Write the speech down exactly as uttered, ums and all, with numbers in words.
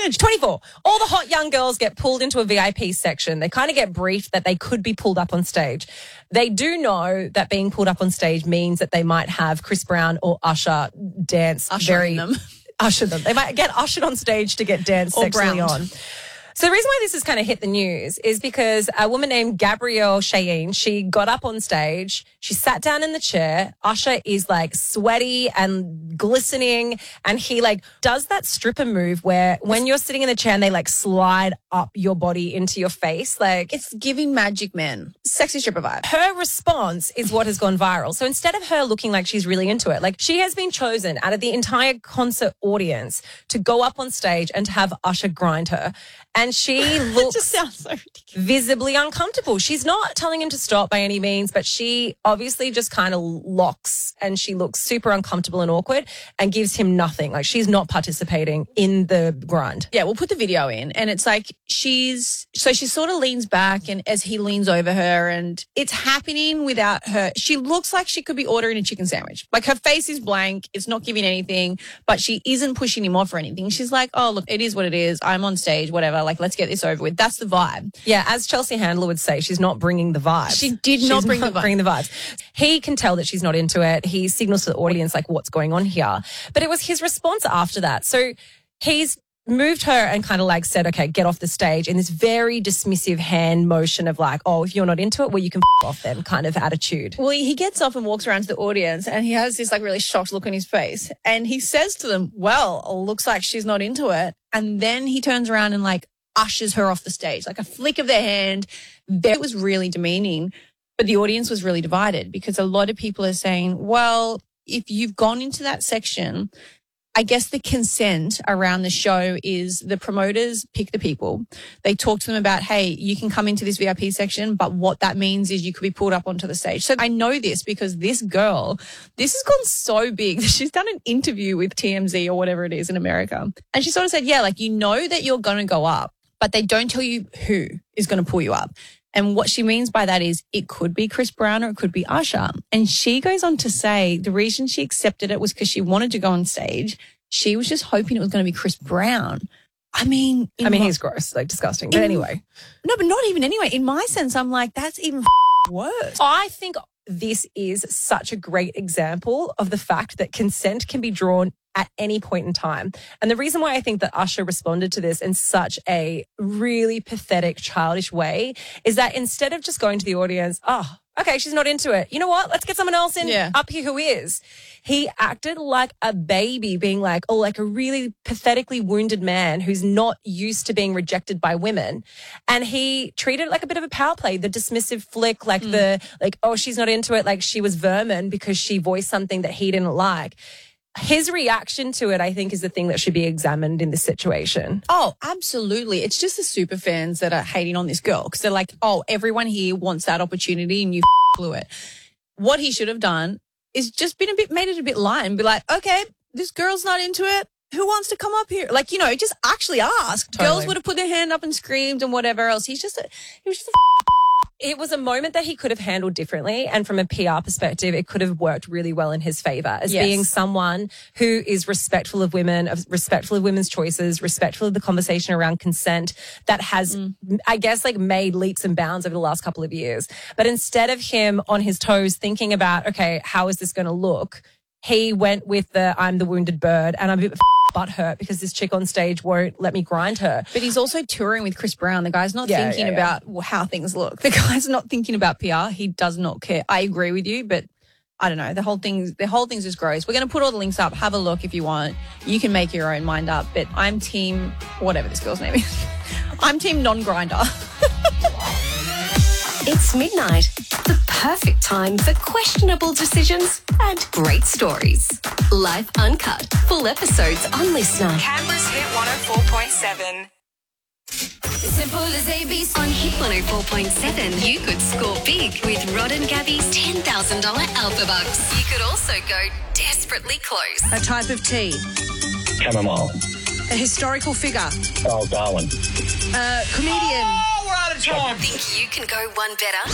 age? twenty-four. All the hot young girls get pulled into a V I P section. They kind of get briefed that they could be pulled up on stage. They do know that being pulled up on stage means that they might have Chris Brown or Usher dance Ushering very them. usher them. They might get ushered on stage to get danced Or sexually browned. on. So the reason why this has kind of hit the news is because a woman named Gabrielle Cheyenne, she got up on stage, she sat down in the chair. Usher is like sweaty and glistening, and he like does that stripper move where when you're sitting in the chair and they like slide up your body into your face. Like, It's giving Magic Man. Sexy stripper vibe. her response is what has gone viral. So instead of her looking like she's really into it, like she has been chosen out of the entire concert audience to go up on stage and to have Usher grind her. And she It looks just sounds so ridiculous. visibly uncomfortable. She's not telling him to stop by any means, but she obviously just kind of locks and she looks super uncomfortable and awkward and gives him nothing. Like she's not participating in the grind. Yeah, we'll put the video in, and it's like she's so she sort of leans back, and as he leans over her, and it's happening without her. She looks like she could be ordering a chicken sandwich. Like her face is blank, it's not giving anything, but she isn't pushing him off or anything. She's like, "Oh, look, it is what it is. I'm on stage, whatever. Like, let's get this over with." That's the vibe. Yeah, as Chelsea Handler would say, she's not bringing the vibes. She did She's not bring the vibe. bring the vibes. He can tell that she's not into it. He signals to the audience like what's going on here. But it was his response after that. So he's moved her and kind of like said, okay, get off the stage in this very dismissive hand motion of like, oh, if you're not into it, well, you can f- off then kind of attitude. Well, he gets off and walks around to the audience, and he has this like really shocked look on his face, and he says to them, "Well, looks like she's not into it." And then he turns around and like ushers her off the stage, like a flick of their hand. It was really demeaning, but the audience was really divided because a lot of people are saying, well, if you've gone into that section, I guess the consent around the show is the promoters pick the people. They talk to them about, hey, you can come into this V I P section, but what that means is you could be pulled up onto the stage. So I know this because this girl, this has gone so big that she's done an interview with T M Z or whatever it is in America. And she sort of said, yeah, like, you know that you're going to go up, but they don't tell you who is going to pull you up. And what she means by that is it could be Chris Brown or it could be Usher. And she goes on to say the reason she accepted it was because she wanted to go on stage. She was just hoping it was going to be Chris Brown. I mean, I mean, my, he's gross, like disgusting. But in- anyway. No, but not even anyway. In my sense, I'm like, that's even f- worse. I think this is such a great example of the fact that consent can be drawn at any point in time. And the reason why I think that Usher responded to this in such a really pathetic, childish way is that instead of just going to the audience, oh, okay, she's not into it. You know what? Let's get someone else in Yeah. up here who is. He acted like a baby, being like, oh, like a really pathetically wounded man who's not used to being rejected by women. And he treated it like a bit of a power play, the dismissive flick, like the, like, oh, she's not into it, like she was vermin because she voiced something that he didn't like. His reaction to it, I think, is the thing that should be examined in this situation. Oh, absolutely. It's just the super fans that are hating on this girl because they're like, oh, everyone here wants that opportunity and you f- blew it. What he should have done is just been a bit, made it a bit light and be like, okay, this girl's not into it. Who wants to come up here? Like, you know, just actually ask. Totally. Girls would have put their hand up and screamed and whatever else. He's just a, he was just a It was a moment that he could have handled differently. And from a P R perspective, it could have worked really well in his favor as Yes. being someone who is respectful of women, of respectful of women's choices, respectful of the conversation around consent that has, Mm. I guess, like made leaps and bounds over the last couple of years. But instead of him on his toes thinking about, okay, how is this going to look? He went with the, I'm the wounded bird and I'm a bit butthurt because this chick on stage won't let me grind her. But he's also touring with Chris Brown. The guy's not Yeah, thinking yeah, yeah. about how things look. The guy's not thinking about P R. He does not care. I agree with you, but I don't know. The whole thing, the whole thing's just gross. We're going to put all the links up. Have a look if you want. You can make your own mind up. But I'm team, whatever this girl's name is. I'm team non-grinder. It's midnight, the perfect time for questionable decisions and great stories. Life Uncut, full episodes on Listener. Canberra's Hit one oh four point seven. Simple as A B C. On Hit one oh four point seven, you could score big with Rod and Gabby's ten thousand dollars Alpha Bucks. You could also go desperately close. A type of tea. Chamomile. A historical figure. Charles Darwin. A comedian. Oh, we're out of time. Think you can go one better?